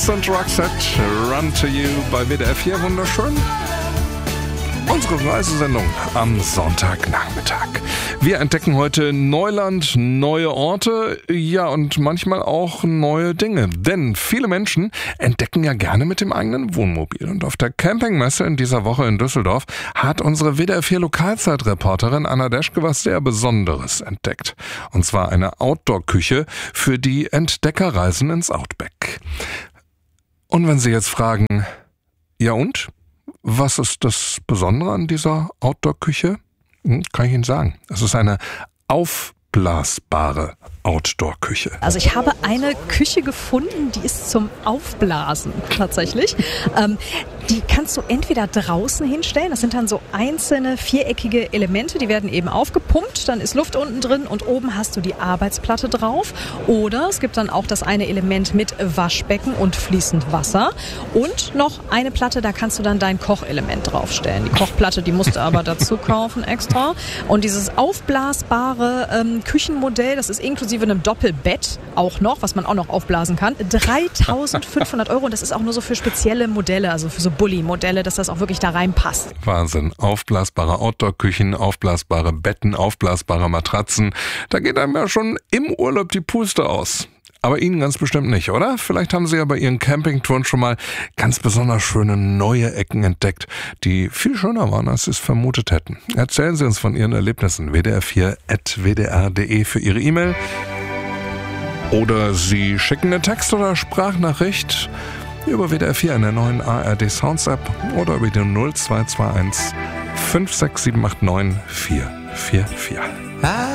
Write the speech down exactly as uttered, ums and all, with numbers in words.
Und Roxette, Run to You bei W D R vier, wunderschön. Unsere Reisesendung am Sonntagnachmittag. Wir entdecken heute Neuland, neue Orte, ja und manchmal auch neue Dinge. Denn viele Menschen entdecken ja gerne mit dem eigenen Wohnmobil. Und auf der Campingmesse in dieser Woche in Düsseldorf hat unsere W D R vier Lokalzeitreporterin Anna Deschke was sehr Besonderes entdeckt. Und zwar eine Outdoor-Küche für die Entdeckerreisen ins Outback. Und wenn Sie jetzt fragen, ja und? Was ist das Besondere an dieser Outdoor-Küche? Hm, kann ich Ihnen sagen. Es ist eine aufblasbare Outdoor-Küche. Also ich habe eine Küche gefunden, die ist zum Aufblasen tatsächlich. Ähm, die kannst du entweder draußen hinstellen, das sind dann so einzelne viereckige Elemente, die werden eben aufgepumpt, dann ist Luft unten drin und oben hast du die Arbeitsplatte drauf. Oder es gibt dann auch das eine Element mit Waschbecken und fließend Wasser und noch eine Platte, da kannst du dann dein Kochelement draufstellen. Die Kochplatte, die musst du aber dazu kaufen extra. Und dieses aufblasbare ähm, Küchenmodell, das ist inklusive einem Doppelbett auch noch, was man auch noch aufblasen kann. dreitausendfünfhundert Euro und das ist auch nur so für spezielle Modelle, also für so Bulli-Modelle, dass das auch wirklich da reinpasst. Wahnsinn. Aufblasbare Outdoor-Küchen, aufblasbare Betten, aufblasbare Matratzen. Da geht einem ja schon im Urlaub die Puste aus. Aber Ihnen ganz bestimmt nicht, oder? Vielleicht haben Sie ja bei Ihren Campingtouren schon mal ganz besonders schöne neue Ecken entdeckt, die viel schöner waren, als Sie es vermutet hätten. Erzählen Sie uns von Ihren Erlebnissen. w d r vier at w d r punkt d e für Ihre E-Mail. Oder Sie schicken eine Text- oder Sprachnachricht über W D R vier in der neuen A R D Sounds App oder über die null zwei zwei eins fünf sechs sieben acht neun vier vier vier.